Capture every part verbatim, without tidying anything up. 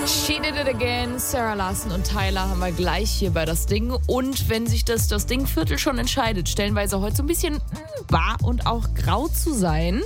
She did it again. Sarah Larson und Tyler haben wir gleich hier bei das Ding. Und wenn sich das, das Ding-Viertel schon entscheidet, stellenweise heute so ein bisschen wahr und auch grau zu sein,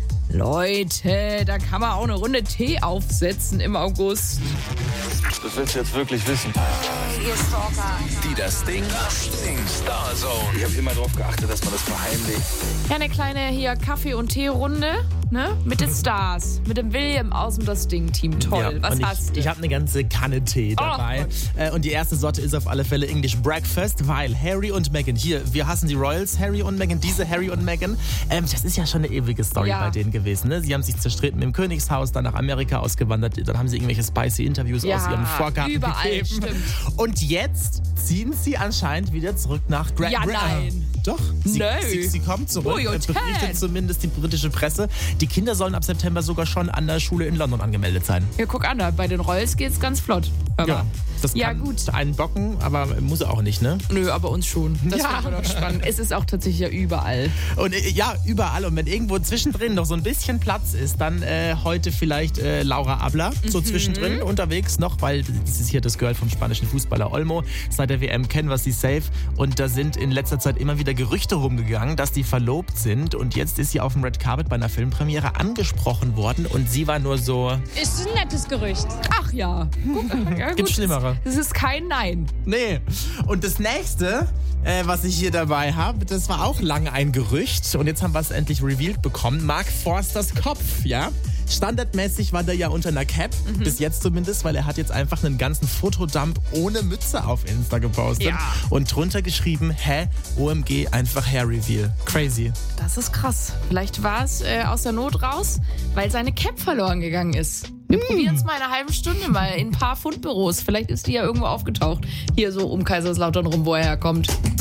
Leute, da kann man auch eine Runde Tee aufsetzen im August. Das willst du jetzt wirklich wissen. Ihr Stalker. Die das Ding Star Zone. Ich habe immer darauf geachtet, dass man das verheimlicht. Ja, eine kleine hier Kaffee- und Tee-Runde, ne? Mit den Stars, mit dem William aus dem Das Ding-Team. Toll, Ja, was und hast ich, du? Ich habe eine ganze Kanne Tee dabei. Äh, und die erste Sorte ist auf alle Fälle English Breakfast, weil Harry und Meghan, hier, wir hassen die Royals, Harry und Meghan, diese Harry und Meghan, ähm, das ist ja schon eine ewige Story Ja. bei denen gewesen. Ne? Sie haben sich zerstritten im Königshaus, dann nach Amerika ausgewandert, dann haben sie irgendwelche spicy Interviews Ja, aus ihrem Vorgarten überall, gegeben. stimmt. Und jetzt ziehen sie anscheinend wieder zurück nach Grand Ja, nein. Doch, sie, Nö. sie, sie kommt zurück, Ui, äh, und berichtet Ted. zumindest die britische Presse. Die Kinder sollen ab September sogar schon an der Schule in London angemeldet sein. Ja, guck an, da bei den Royals geht's ganz flott. Hör mal. das Ja, kann gut. einen bocken, aber muss er auch nicht, ne? Nö, aber uns schon. Das Ja. finden wir doch spannend. Es ist auch tatsächlich ja überall. Und äh, ja, überall. Und wenn irgendwo zwischendrin noch so ein bisschen Platz ist, dann äh, heute vielleicht äh, Laura Abler so Mhm. zwischendrin unterwegs noch, weil das ist hier das Girl vom spanischen Fußballer Olmo. Seit der W M kennen wir sie safe. Und da sind in letzter Zeit immer wieder Gerüchte rumgegangen, dass die verlobt sind. Und jetzt ist sie auf dem Red Carpet bei einer Filmpremiere angesprochen worden. Und sie war nur so, Ist ein nettes Gerücht. Ach ja. Guck, ja gut, Gibt's Schlimmere. Das ist kein Nein. nee. Und das nächste, äh, was ich hier dabei habe, das war auch lange ein Gerücht. Und jetzt haben wir es endlich revealed bekommen. Mark Forsters Kopf, ja? Standardmäßig war der ja unter einer Cap, Mhm. bis jetzt zumindest, weil er hat jetzt einfach einen ganzen Fotodump ohne Mütze auf Insta gepostet. Ja. Und drunter geschrieben, hä, O M G, einfach Hair Reveal. Crazy. Das ist krass. Vielleicht war es äh, aus der Not raus, weil seine Cap verloren gegangen ist. Wir probieren es mal in einer halben Stunde mal in ein paar Fundbüros. Vielleicht ist die ja irgendwo aufgetaucht. Hier so um Kaiserslautern rum, wo er herkommt.